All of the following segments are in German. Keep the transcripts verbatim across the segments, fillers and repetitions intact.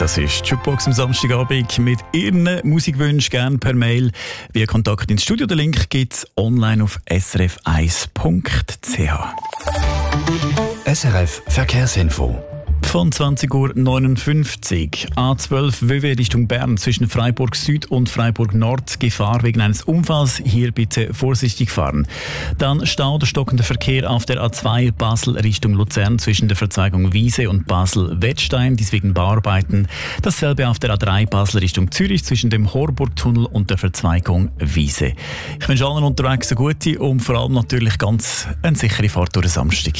Das ist die Jukebox am Samstagabend mit Ihren Musikwünschen gerne per Mail. Via Kontakt ins Studio. Den Link gibt es online auf s r f eins punkt c h. S R F Verkehrsinfo. Von zwanzig Uhr neunundfünfzig. A zwölf W W Richtung Bern zwischen Freiburg Süd und Freiburg Nord. Gefahr wegen eines Unfalls. Hier bitte vorsichtig fahren. Dann Stau oder stockender Verkehr auf der A zwei Basel Richtung Luzern zwischen der Verzweigung Wiese und Basel-Wettstein. Dies wegen Bauarbeiten. Dasselbe auf der A drei Basel Richtung Zürich zwischen dem Horburgtunnel und der Verzweigung Wiese. Ich wünsche allen unterwegs eine gute und vor allem natürlich ganz eine sichere Fahrt durch den Samstag.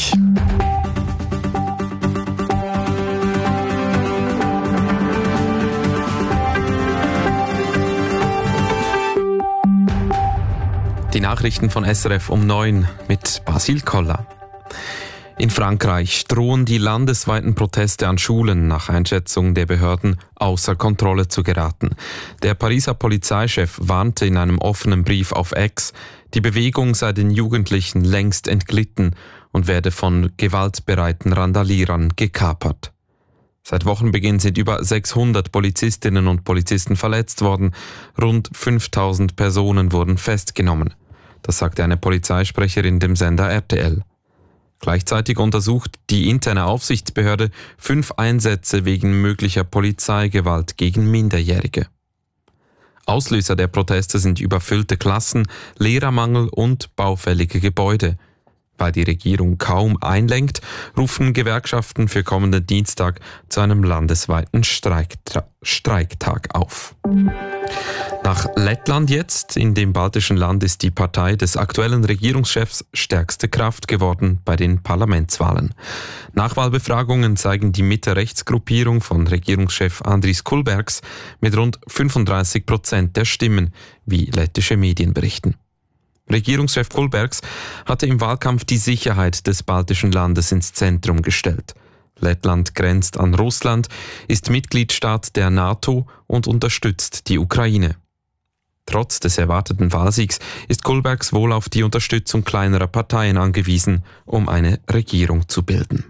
Die Nachrichten von S R F um neun mit Basil Koller. In Frankreich drohen die landesweiten Proteste an Schulen nach Einschätzung der Behörden außer Kontrolle zu geraten. Der Pariser Polizeichef warnte in einem offenen Brief auf X, die Bewegung sei den Jugendlichen längst entglitten und werde von gewaltbereiten Randalierern gekapert. Seit Wochenbeginn sind über sechshundert Polizistinnen und Polizisten verletzt worden. Rund fünftausend Personen wurden festgenommen. Das sagte eine Polizeisprecherin dem Sender R T L. Gleichzeitig untersucht die interne Aufsichtsbehörde fünf Einsätze wegen möglicher Polizeigewalt gegen Minderjährige. Auslöser der Proteste sind überfüllte Klassen, Lehrermangel und baufällige Gebäude. Weil die Regierung kaum einlenkt, rufen Gewerkschaften für kommenden Dienstag zu einem landesweiten Streiktra- Streiktag auf. Nach Lettland jetzt, in dem baltischen Land, ist die Partei des aktuellen Regierungschefs stärkste Kraft geworden bei den Parlamentswahlen. Nachwahlbefragungen zeigen die Mitte-Rechts-Gruppierung von Regierungschef Andris Kulbergs mit rund fünfunddreißig Prozent der Stimmen, wie lettische Medien berichten. Regierungschef Kulbergs hatte im Wahlkampf die Sicherheit des baltischen Landes ins Zentrum gestellt. Lettland grenzt an Russland, ist Mitgliedstaat der NATO und unterstützt die Ukraine. Trotz des erwarteten Wahlsiegs ist Kulbergs wohl auf die Unterstützung kleinerer Parteien angewiesen, um eine Regierung zu bilden.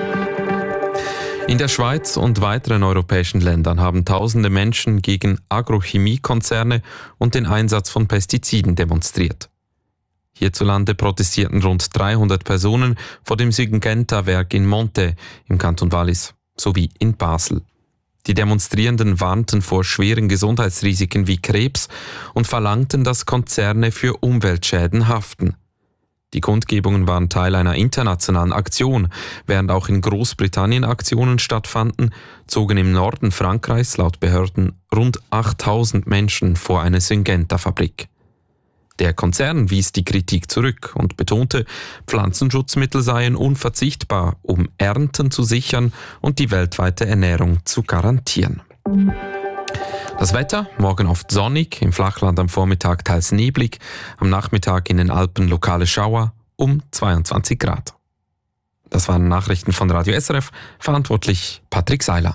In der Schweiz und weiteren europäischen Ländern haben tausende Menschen gegen Agrochemiekonzerne und den Einsatz von Pestiziden demonstriert. Hierzulande protestierten rund dreihundert Personen vor dem Syngenta-Werk in Monte im Kanton Wallis sowie in Basel. Die Demonstrierenden warnten vor schweren Gesundheitsrisiken wie Krebs und verlangten, dass Konzerne für Umweltschäden haften. Die Kundgebungen waren Teil einer internationalen Aktion. Während auch in Großbritannien Aktionen stattfanden, zogen im Norden Frankreichs laut Behörden rund achttausend Menschen vor eine Syngenta-Fabrik. Der Konzern wies die Kritik zurück und betonte, Pflanzenschutzmittel seien unverzichtbar, um Ernten zu sichern und die weltweite Ernährung zu garantieren. Das Wetter, morgen oft sonnig, im Flachland am Vormittag teils neblig, am Nachmittag in den Alpen lokale Schauer um zweiundzwanzig Grad. Das waren Nachrichten von Radio S R F, verantwortlich Patrick Seiler.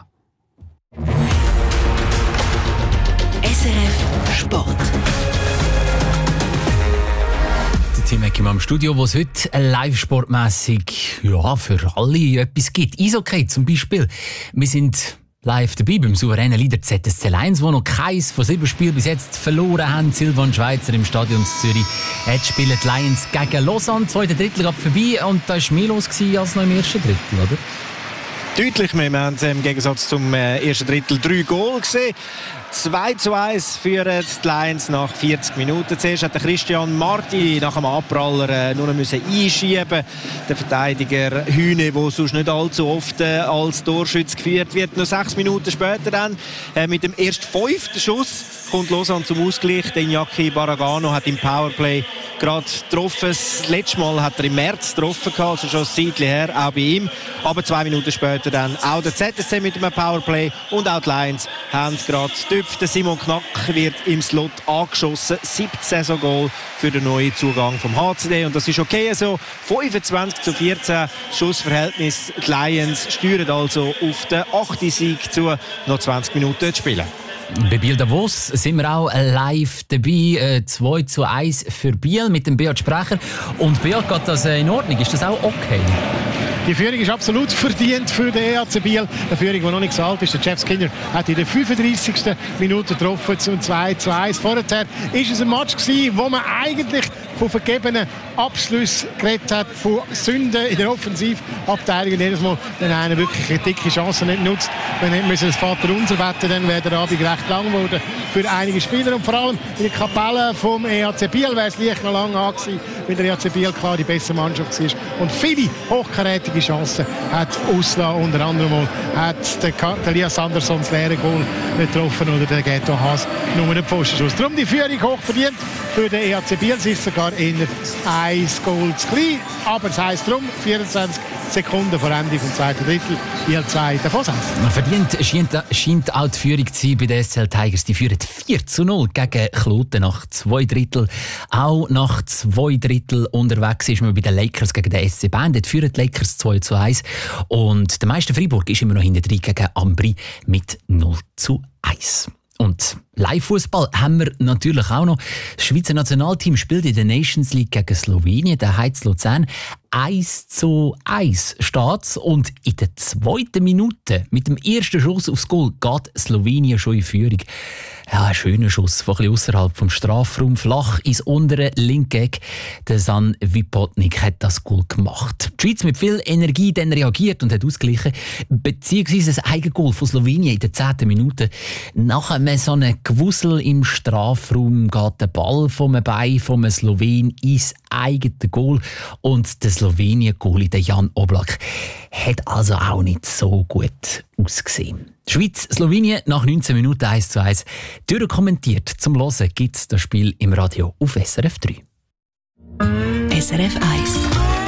S R F Sport. Tim Eckim am Studio, wo es heute live-sportmässig ja, für alle etwas gibt. Eishockey zum Beispiel. Wir sind live dabei beim souveränen Leader Z S C Lions, wo noch keins von sieben Spielen bis jetzt verloren haben. Silvan Schweizer im Stadion Zürich. Jetzt spielen die Lions gegen Lausanne. Zweite Drittel gab vorbei und da war mehr los als noch im ersten Drittel, oder? Deutlich mehr. Wir haben im Gegensatz zum ersten Drittel drei Goal gesehen. zwei zu eins führen die Lions nach vierzig Minuten. Zuerst hat Christian Marti nach dem Abpraller nur noch einschieben. Der Verteidiger Hühne, der sonst nicht allzu oft als Torschütz geführt wird. Nur sechs Minuten später dann mit dem erst fünften Schuss kommt Lausanne zum Ausgleich. Den Iñaki Baragano hat im Powerplay gerade getroffen. Das letzte Mal hat er im März getroffen, also schon ein Zeitchen her, auch bei ihm. Aber zwei Minuten später dann auch der Z S C mit einem Powerplay und auch die Lions haben gerade getüpft. Simon Knack wird im Slot angeschossen. siebzehn so Goal für den neuen Zugang vom H C D. Und das ist okay so. fünfundzwanzig zu vierzehn Schussverhältnis. Die Lions steuern also auf den achten Sieg zu. Noch zwanzig Minuten zu spielen. Bei Biel Davos sind wir auch live dabei. zwei zu eins für Biel mit dem Beat Sprecher. Und Beat, geht das in Ordnung? Ist das auch okay? Die Führung ist absolut verdient für den E H C Biel. Eine Führung, die noch nicht so alt ist. Der Jeff Skinner hat in der fünfunddreißigsten Minute getroffen zum zwei zu eins. Vorher war es ein Match gewesen, wo man eigentlich von vergebenen Abschlüssen geredet hat, von Sünden in der Offensivabteilung. Und jedes Mal, wenn einer wirklich eine dicke Chance nicht nutzt, dann müssen das Vater unser wetten, dann wäre der Abend recht lang geworden für einige Spieler. Und vor allem in der Kapelle vom E H C Biel wäre es leicht noch lange angekommen, weil der E H C Biel klar die bessere Mannschaft war. Und viele hochkarätige Chancen hat ausgelassen. Unter anderem hat der, der Elias Andersson das leere Goal nicht getroffen oder der Ghetto Haas nur einen Pfostenschuss. Darum die Führung hoch verdient für den E H C Biel. Es ist sogar in ein Goal zu klein. Aber es heisst darum, vierundzwanzig Sekunden vor Ende des zweiten Drittel, Biel zwei davon sind. Verdient scheint, scheint auch die Führung zu sein bei den S C L Tigers. Die führen vier zu null gegen Kloten nach zwei Drittel. Auch nach zwei Drittel unterwegs ist man bei den Lakers gegen den S C Bern. Dort führen die Lakers zwei zu eins. Und der Meister Freiburg ist immer noch hinter drin gegen Ambri mit null zu eins. Und Live-Fußball haben wir natürlich auch noch. Das Schweizer Nationalteam spielt in der Nations League gegen Slowenien. Der Heiz Luzern eins zu eins steht's. Und in der zweiten Minute mit dem ersten Schuss aufs Goal geht Slowenien schon in Führung. Ja, ein schöner Schuss, von ein bisschen ausserhalb vom Strafraum, flach ins untere linke Eck. Der San Vipotnik hat das Goal gemacht. Die Schweiz mit viel Energie dann reagiert und hat ausgeglichen, beziehungsweise ein Eigengoal von Slowenien in der zehnten Minute. Nach einem so einem Gewusel im Strafraum geht der Ball vom Bein vom Slowen ins eigene Goal und der Slowenien-Goalie, der Jan Oblak, hat also auch nicht so gut ausgesehen. Schweiz-Slowenien nach neunzehn Minuten eins zu eins. Durchkommentiert zum Hören gibt es das Spiel im Radio auf S R F drei. S R F eins.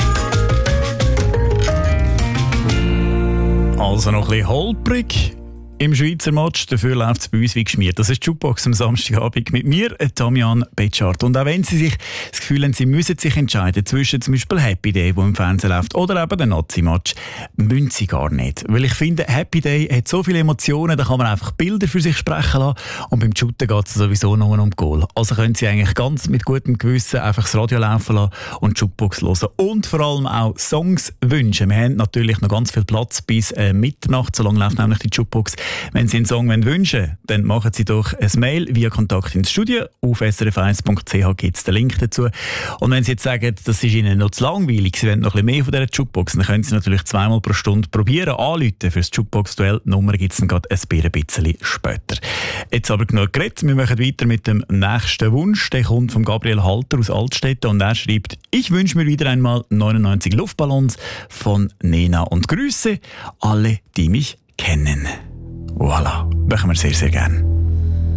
Also noch ein bisschen holprig im Schweizer Match, dafür läuft es bei uns wie geschmiert. Das ist die Jukebox am Samstagabend mit mir, Damian Betschart. Und auch wenn Sie sich das Gefühl haben, Sie müssen sich entscheiden zwischen zum Beispiel Happy Day, der im Fernsehen läuft, oder eben den Nazi-Match, müssen Sie gar nicht. Weil ich finde, Happy Day hat so viele Emotionen, da kann man einfach Bilder für sich sprechen lassen. Und beim Shooten geht es sowieso nur um Goal. Also können Sie eigentlich ganz mit gutem Gewissen einfach das Radio laufen lassen und die Jukebox hören. Und vor allem auch Songs wünschen. Wir haben natürlich noch ganz viel Platz bis äh, Mitternacht, so lange läuft nämlich die Jukebox. Wenn Sie einen Song wünschen wollen, dann machen Sie doch ein Mail via Kontakt ins Studio. Auf s r f eins punkt c h gibt es den Link dazu. Und wenn Sie jetzt sagen, das ist Ihnen noch zu langweilig, Sie wollen noch ein bisschen mehr von dieser Jukebox, dann können Sie natürlich zweimal pro Stunde probieren, anrufen für das Jukebox-Duell. Die Nummer gibt es dann gerade ein bisschen später. Jetzt aber genug geredet. Wir machen weiter mit dem nächsten Wunsch. Der kommt von Gabriel Halter aus Altstädte und er schreibt: Ich wünsche mir wieder einmal neunundneunzig Luftballons von Nena und Grüße alle, die mich kennen. Voilà, machen wir sehr, sehr gerne.